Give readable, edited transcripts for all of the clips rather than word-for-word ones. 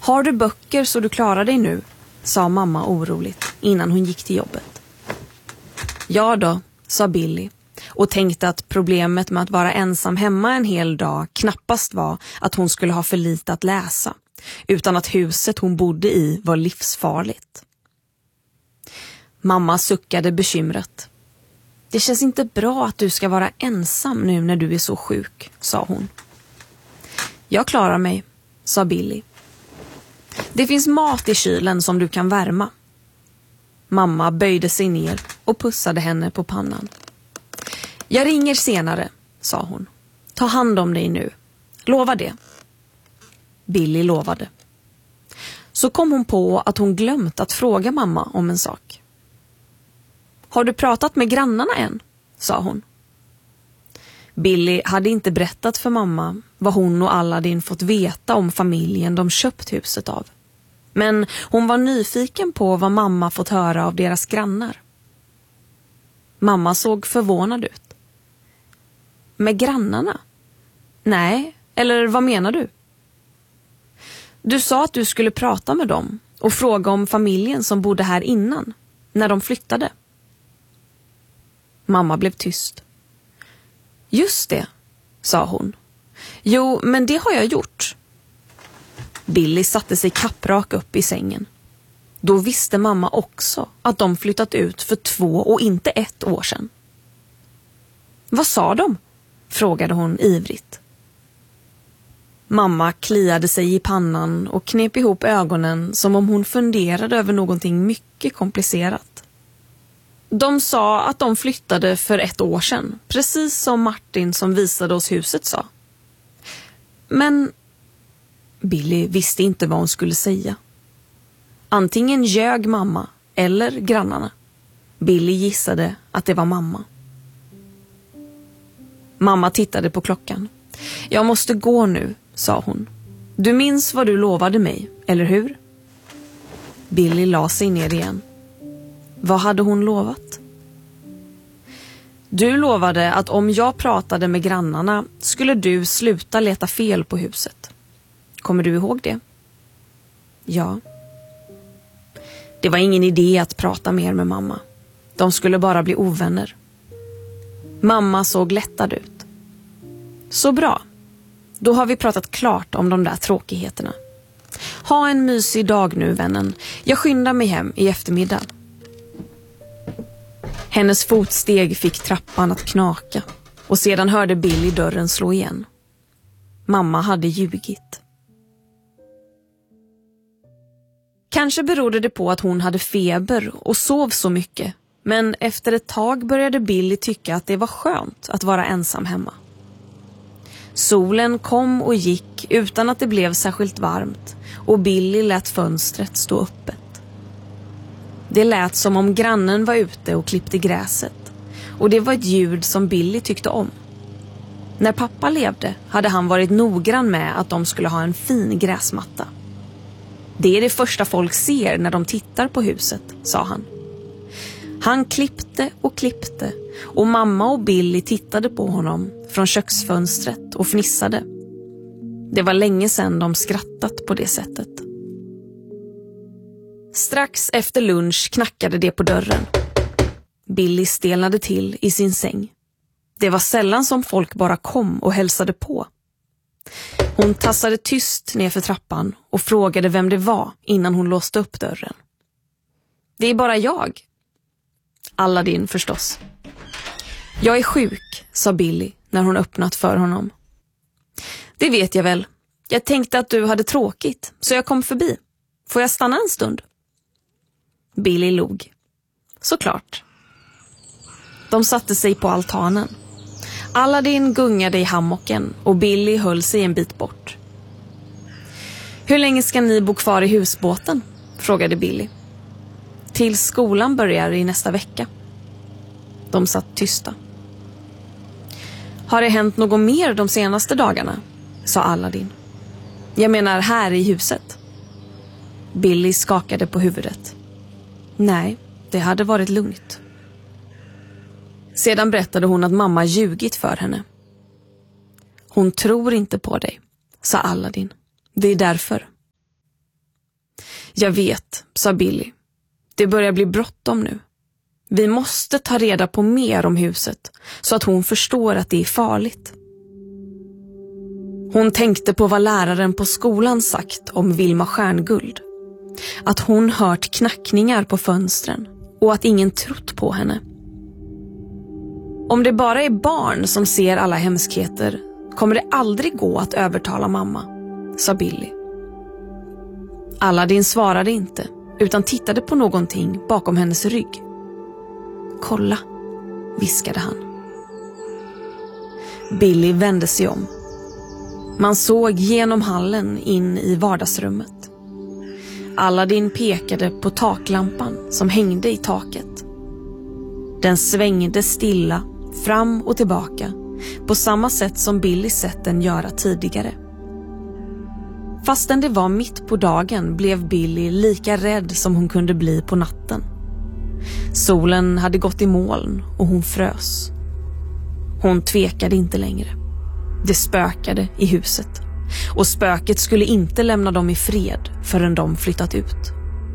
Har du böcker så du klarar dig nu? Sa mamma oroligt innan hon gick till jobbet. Ja då, sa Billy och tänkte att problemet med att vara ensam hemma en hel dag knappast var att hon skulle ha för lite att läsa, utan att huset hon bodde i var livsfarligt. Mamma suckade bekymrat. Det känns inte bra att du ska vara ensam nu när du är så sjuk, sa hon. Jag klarar mig, sa Billy. Det finns mat i kylen som du kan värma. Mamma böjde sig ner och pussade henne på pannan. Jag ringer senare, sa hon. Ta hand om dig nu. Lova det. Billy lovade. Så kom hon på att hon glömt att fråga mamma om en sak. Har du pratat med grannarna än? Sa hon. Billy hade inte berättat för mamma vad hon och Aladdin fått veta om familjen de köpt huset av. Men hon var nyfiken på vad mamma fått höra av deras grannar. Mamma såg förvånad ut. Med grannarna? Nej, eller vad menar du? Du sa att du skulle prata med dem och fråga om familjen som bodde här innan, när de flyttade. Mamma blev tyst. Just det, sa hon. Jo, men det har jag gjort. Billy satte sig kapprak upp i sängen. Då visste mamma också att de flyttat ut för 2 och inte 1 år sedan. Vad sa de? Frågade hon ivrigt. Mamma kliade sig i pannan och knep ihop ögonen som om hon funderade över någonting mycket komplicerat. De sa att de flyttade för 1 år sedan, precis som Martin som visade oss huset sa. Men Billy visste inte vad hon skulle säga. Antingen ljög mamma eller grannarna. Billy gissade att det var mamma. Mamma tittade på klockan. Jag måste gå nu, sa hon. Du minns vad du lovade mig, eller hur? Billy la sig ner igen. Vad hade hon lovat? Du lovade att om jag pratade med grannarna skulle du sluta leta fel på huset. Kommer du ihåg det? Ja. Det var ingen idé att prata mer med mamma. De skulle bara bli ovänner. Mamma såg lättad ut. Så bra. Då har vi pratat klart om de där tråkigheterna. Ha en mysig dag nu, vännen. Jag skyndar mig hem i eftermiddag. Hennes fotsteg fick trappan att knaka och sedan hörde Billy dörren slå igen. Mamma hade ljugit. Kanske berodde det på att hon hade feber och sov så mycket, men efter ett tag började Billy tycka att det var skönt att vara ensam hemma. Solen kom och gick utan att det blev särskilt varmt och Billy lät fönstret stå öppet. Det lät som om grannen var ute och klippte gräset och det var ett ljud som Billy tyckte om. När pappa levde hade han varit noggrann med att de skulle ha en fin gräsmatta. Det är det första folk ser när de tittar på huset, sa han. Han klippte och mamma och Billy tittade på honom från köksfönstret och fnissade. Det var länge sedan de skrattat på det sättet. Strax efter lunch knackade det på dörren. Billy stelnade till i sin säng. Det var sällan som folk bara kom och hälsade på. Hon tassade tyst ner för trappan och frågade vem det var innan hon låste upp dörren. Det är bara jag. Aladdin förstås. Jag är sjuk, sa Billy när hon öppnat för honom. Det vet jag väl. Jag tänkte att du hade tråkigt, så jag kom förbi. Får jag stanna en stund? Billy log. Såklart. De satte sig på altanen. Aladdin gungade i hammocken och Billy höll sig en bit bort. Hur länge ska ni bo kvar i husbåten? Frågade Billy. Till skolan börjar i nästa vecka. De satt tysta. Har det hänt något mer de senaste dagarna? Sa Aladdin. Jag menar här i huset. Billy skakade på huvudet. Nej, det hade varit lugnt. Sedan berättade hon att mamma ljugit för henne. Hon tror inte på dig, sa Aladdin. Det är därför. Jag vet, sa Billy. Det börjar bli bråttom nu. Vi måste ta reda på mer om huset så att hon förstår att det är farligt. Hon tänkte på vad läraren på skolan sagt om Vilma Stjärnguld. Att hon hört knackningar på fönstren och att ingen trott på henne. Om det bara är barn som ser alla hemskheter kommer det aldrig gå att övertala mamma, sa Billy. Aladdin svarade inte utan tittade på någonting bakom hennes rygg. Kolla, viskade han. Billy vände sig om. Man såg genom hallen in i vardagsrummet. Aladdin pekade på taklampan som hängde i taket. Den svängde stilla fram och tillbaka på samma sätt som Billy sett den göra tidigare. Fastän det var mitt på dagen blev Billy lika rädd som hon kunde bli på natten. Solen hade gått i moln och hon frös. Hon tvekade inte längre. Det spökade i huset. Och spöket skulle inte lämna dem i fred förrän de flyttat ut.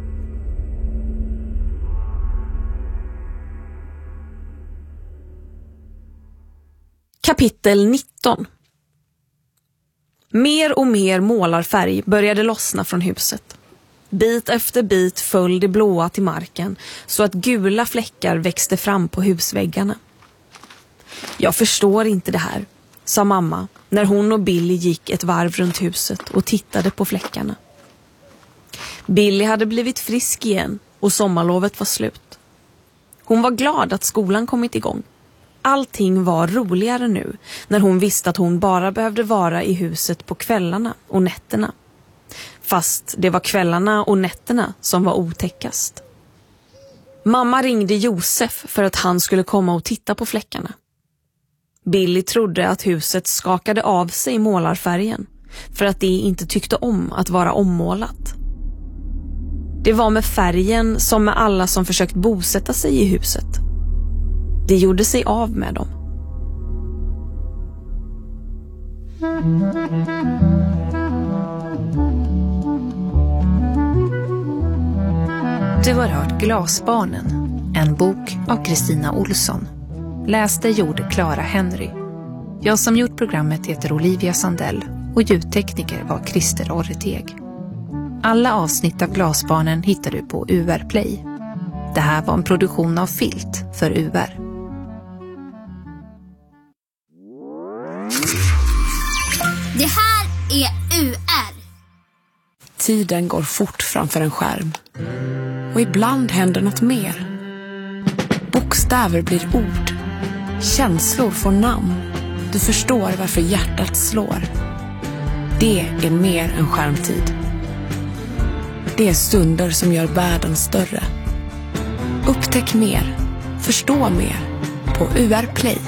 Kapitel 19. Mer och mer målarfärg började lossna från huset. Bit efter bit föll det blåa till marken så att gula fläckar växte fram på husväggarna. Jag förstår inte det här, sa mamma när hon och Billy gick ett varv runt huset och tittade på fläckarna. Billy hade blivit frisk igen och sommarlovet var slut. Hon var glad att skolan kommit igång. Allting var roligare nu när hon visste att hon bara behövde vara i huset på kvällarna och nätterna. Fast det var kvällarna och nätterna som var otäckast. Mamma ringde Josef för att han skulle komma och titta på fläckarna. Billy trodde att huset skakade av sig målarfärgen för att det inte tyckte om att vara ommålat. Det var med färgen som med alla som försökt bosätta sig i huset. Det gjorde sig av med dem. Du har hört Glasbarnen, en bok av Kristina Olsson. Läste gjorde Clara Henry. Jag som gjort programmet heter Olivia Sandell och ljudtekniker var Christer Orreteg. Alla avsnitt av Glasbarnen hittar du på UR Play. Det här var en produktion av Filt för UR. Det här är UR. Tiden går fort framför en skärm. Och ibland händer något mer. Bokstäver blir ord. Känslor får namn. Du förstår varför hjärtat slår. Det är mer än skärmtid. Det är stunder som gör världen större. Upptäck mer. Förstå mer. På UR Play.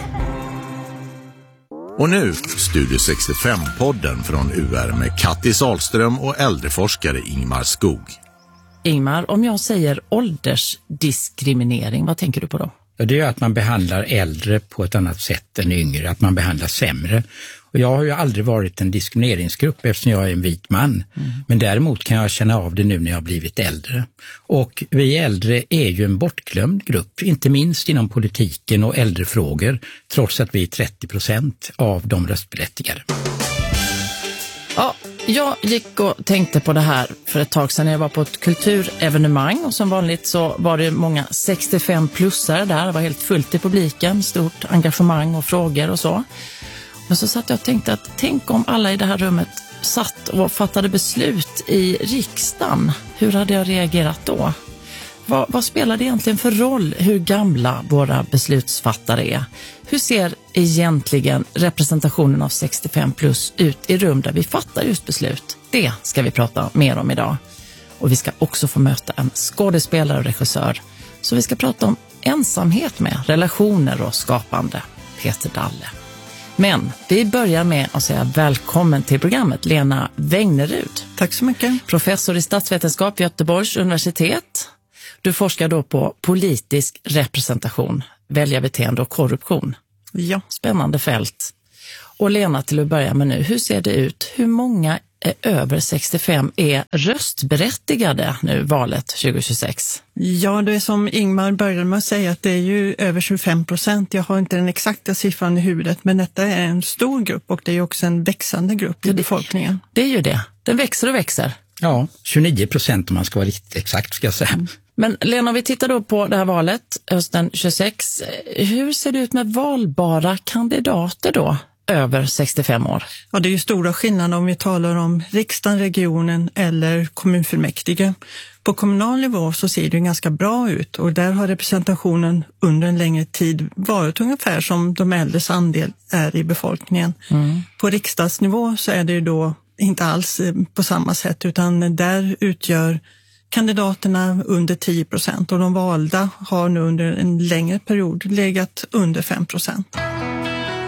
Och nu Studio 65-podden från UR med Katti Salström och äldreforskare Ingmar Skog. Ingmar, om jag säger åldersdiskriminering, vad tänker du på då? Ja, det är att man behandlar äldre på ett annat sätt än yngre, att man behandlar sämre. Och jag har ju aldrig varit en diskrimineringsgrupp eftersom jag är en vit man. Men däremot kan jag känna av det nu när jag har blivit äldre. Och vi äldre är ju en bortglömd grupp, inte minst inom politiken och äldrefrågor, trots att vi är 30% av de röstberättigade. Ja, jag gick och tänkte på det här för ett tag sedan när jag var på ett kulturevenemang och som vanligt så var det många 65-plussare där. Det var helt fullt i publiken, stort engagemang och frågor och så. Men så satt jag och tänkte att tänk om alla i det här rummet satt och fattade beslut i riksdagen. Hur hade jag reagerat då? Vad spelar det egentligen för roll hur gamla våra beslutsfattare är? Hur ser egentligen representationen av 65 plus ut i rum där vi fattar just beslut? Det ska vi prata mer om idag. Och vi ska också få möta en skådespelare och regissör. Så vi ska prata om ensamhet med relationer och skapande. Peter Dalle. Men vi börjar med att säga välkommen till programmet Lena Wägnerud. Tack så mycket. Professor i statsvetenskap vid Göteborgs universitet. Du forskar då på politisk representation, väljarbeteende och korruption. Ja. Spännande fält. Och Lena, till att börja med nu, hur ser det ut? Hur många över 65 är röstberättigade nu valet 2026? Ja, det är som Ingmar började med att säga att det är ju över 25%. Jag har inte den exakta siffran i huvudet, men detta är en stor grupp och det är också en växande grupp i befolkningen. Det är ju det. Den växer och växer. Ja, 29% om man ska vara riktigt exakt ska jag säga. Men Lena, om vi tittar då på det här valet hösten 26, hur ser det ut med valbara kandidater då över 65 år? Ja, det är ju stora skillnader om vi talar om riksdagen, regionen eller kommunfullmäktige. På kommunal nivå så ser det ju ganska bra ut och där har representationen under en längre tid varit ungefär som de äldres andel är i befolkningen. På riksdagsnivå så är det ju då inte alls på samma sätt, utan där utgör kandidaterna under 10% och de valda har nu under en längre period legat under 5%.